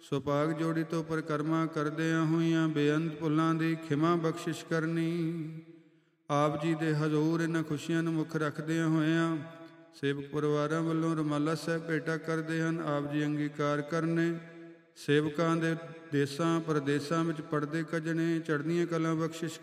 ਸੁਭਾਗ ਜੋੜੀ ਤੋਂ ਪਰਿਕਰਮਾ ਕਰਦਿਆਂ ਹੋਈਆਂ ਬੇਅੰਤ ਭੁੱਲਾਂ ਦੀ ਖਿਮਾ ਬਖਸ਼ਿਸ਼ ਕਰਨੀ। ਆਪ ਜੀ ਦੇ ਹਜ਼ੂਰ ਇਹਨਾਂ ਖੁਸ਼ੀਆਂ ਨੂੰ ਮੁੱਖ ਰੱਖਦਿਆਂ ਹੋਇਆਂ ਸੇਵਕ ਪਰਿਵਾਰਾਂ ਵੱਲੋਂ ਰੁਮਾਲਾ ਸਾਹਿਬ ਭੇਟਾ ਕਰਦੇ ਹਨ। ਆਪ ਜੀ ਅੰਗੀਕਾਰ ਕਰਨੇ। ਸੇਵਕਾਂ ਦੇ ਦੇਸਾਂ ਪ੍ਰਦੇਸਾਂ ਵਿੱਚ ਪਰਦੇ ਕੱਜਣੇ, ਚੜ੍ਹਦੀਆਂ ਕਲਾਂ ਬਖਸ਼ਿਸ਼